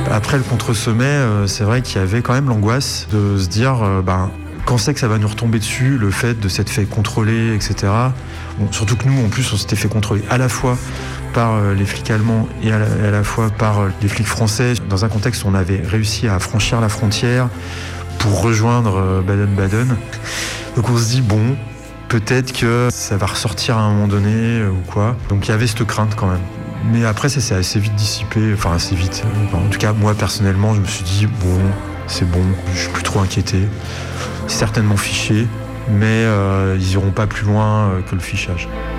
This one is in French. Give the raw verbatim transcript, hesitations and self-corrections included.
Après le contre-sommet, euh, c'est vrai qu'il y avait quand même l'angoisse de se dire, euh, ben, quand c'est que ça va nous retomber dessus, le fait de s'être fait contrôler, et cetera. Bon, surtout que nous, en plus, on s'était fait contrôler à la fois par euh, les flics allemands et à la, à la fois par euh, les flics français, dans un contexte où on avait réussi à franchir la frontière pour rejoindre euh, Baden-Baden. Donc on se dit, bon, peut-être que ça va ressortir à un moment donné euh, ou quoi. Donc il y avait cette crainte quand même. Mais après, ça s'est assez vite dissipé, enfin assez vite. Enfin, en tout cas, moi, personnellement, je me suis dit, bon, c'est bon, je suis plus trop inquiété. Certainement fiché, mais euh, ils iront pas plus loin euh, que le fichage.